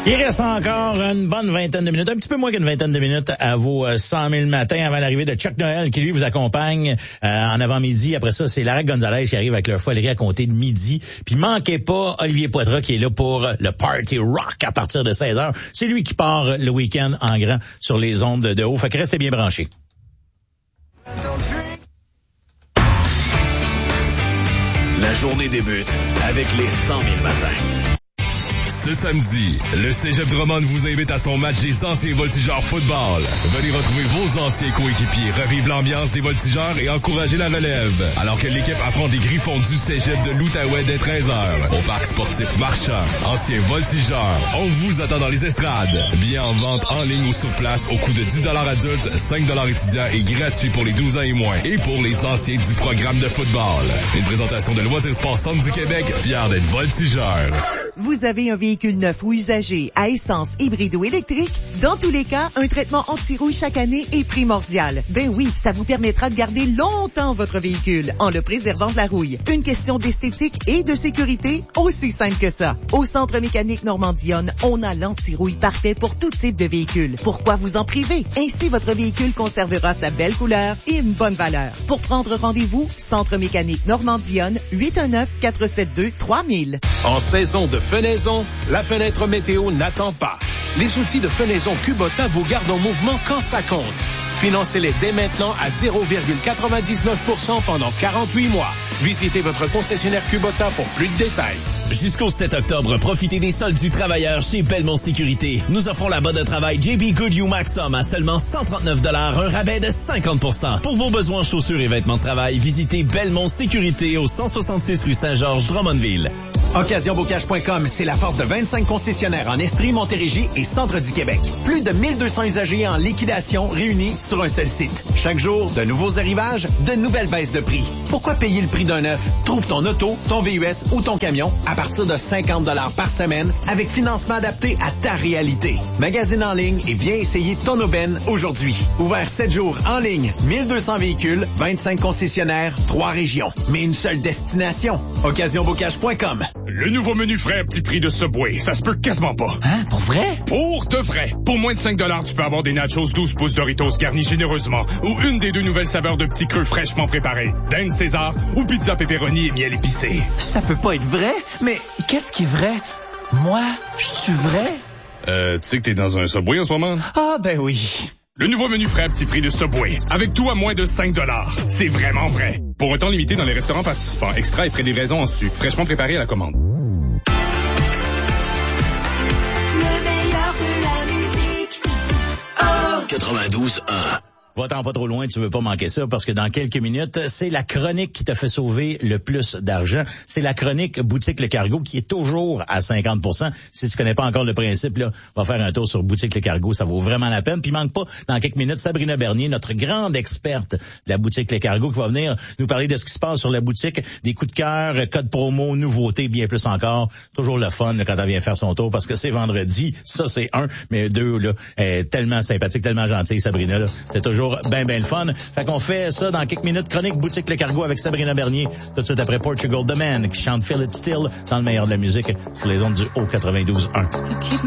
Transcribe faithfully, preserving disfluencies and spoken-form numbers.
Il reste encore une bonne vingtaine de minutes, un petit peu moins qu'une vingtaine de minutes à vos cent mille matins avant l'arrivée de Chuck Noël qui lui vous accompagne euh, en avant-midi. Après ça, c'est Lara Gonzalez qui arrive avec leur folie à compter de midi. Puis manquez pas Olivier Poitras qui est là pour le Party Rock à partir de seize heures. C'est lui qui part le week-end en grand sur les ondes de haut. Fait que restez bien branchés. La journée débute avec les cent mille matins. Ce samedi, le Cégep Drummond vous invite à son match des anciens voltigeurs football. Venez retrouver vos anciens coéquipiers, revivre l'ambiance des voltigeurs et encourager la relève. Alors que l'équipe affronte les Griffons du Cégep de l'Outaouais dès treize heures. Au parc sportif Marchand, anciens voltigeurs, on vous attend dans les estrades. Billets en vente en ligne ou sur place au coût de dix dollars adultes, cinq dollars étudiants et gratuit pour les douze ans et moins. Et pour les anciens du programme de football. Une présentation de Loisirs Sport Centre du Québec, fier d'être voltigeur. Vous avez un véhicule neuf ou usagé à essence, hybride ou électrique? Dans tous les cas, un traitement anti-rouille chaque année est primordial. Ben oui, ça vous permettra de garder longtemps votre véhicule en le préservant de la rouille. Une question d'esthétique et de sécurité, aussi simple que ça. Au Centre mécanique Normandie-Yonne, on a l'anti-rouille parfait pour tout type de véhicule. Pourquoi vous en priver? Ainsi, votre véhicule conservera sa belle couleur et une bonne valeur. Pour prendre rendez-vous, Centre mécanique Normandie-Yonne, huit un neuf, quatre sept deux, trois mille. En saison de fenaison, la fenêtre météo n'attend pas. Les outils de fenaison Kubota vous gardent en mouvement quand ça compte. Financez-les dès maintenant à zéro virgule quatre-vingt-dix-neuf pour cent pendant quarante-huit mois. Visitez votre concessionnaire Kubota pour plus de détails. Jusqu'au sept octobre, profitez des soldes du travailleur chez Belmont Sécurité. Nous offrons la botte de travail J B Goodyear Maxxum à seulement cent trente-neuf dollars, un rabais de cinquante pour cent. Pour vos besoins en chaussures et vêtements de travail, visitez Belmont Sécurité au cent soixante-six rue Saint-Georges, Drummondville. occasion bocage point com, c'est la force de vingt-cinq concessionnaires en Estrie, Montérégie et centre du Québec. Plus de mille deux cents usagers en liquidation réunis sur un seul site. Chaque jour, de nouveaux arrivages, de nouvelles baisses de prix. Pourquoi payer le prix d'un neuf? Trouve ton auto, ton V U S ou ton camion à partir de cinquante dollars par semaine avec financement adapté à ta réalité. Magasine en ligne et viens essayer ton aubaine aujourd'hui. Ouvert sept jours en ligne, mille deux cents véhicules, vingt-cinq concessionnaires, trois régions. Mais une seule destination. occasion bocage point com. Le nouveau menu frais à petit prix de Subway, ça se peut quasiment pas. Hein? Pour vrai? Pour de vrai. Pour moins de cinq dollars, tu peux avoir des nachos douze pouces Doritos garnis généreusement ou une des deux nouvelles saveurs de petits creux fraîchement préparés. Dan César ou pizza pepperoni et miel épicé. Ça peut pas être vrai? Mais qu'est-ce qui est vrai? Moi, je suis vrai? Euh, tu sais que t'es dans un Subway en ce moment? Ah, ben oui. Le nouveau menu frais à petit prix de Subway. Avec tout à moins de cinq dollars. C'est vraiment vrai. Pour un temps limité dans les restaurants participants. Extra et frais de livraison en su. Fraîchement préparé à la commande. Le meilleur de la musique. Oh. quatre-vingt-douze un. Va-t'en pas trop loin, tu veux pas manquer ça, parce que dans quelques minutes, c'est la chronique qui t'a fait sauver le plus d'argent. C'est la chronique Boutique Le Cargo qui est toujours à cinquante pour cent. Si tu connais pas encore le principe, là, va faire un tour sur Boutique Le Cargo, ça vaut vraiment la peine. Puis manque pas, dans quelques minutes, Sabrina Bernier, notre grande experte de la Boutique Le Cargo, qui va venir nous parler de ce qui se passe sur la boutique, des coups de cœur, codes promo, nouveautés, bien plus encore. Toujours le fun là, quand elle vient faire son tour, parce que c'est vendredi, ça c'est un, mais deux, là, elle est tellement sympathique, tellement gentille, Sabrina, là. C'est toujours ben, ben le fun. Fait qu'on fait ça dans quelques minutes. Chronique Boutique Le Cargo avec Sabrina Bernier. Tout de suite après Portugal The Man qui chante Feel It Still dans le meilleur de la musique sur les ondes du haut quatre-vingt-douze un.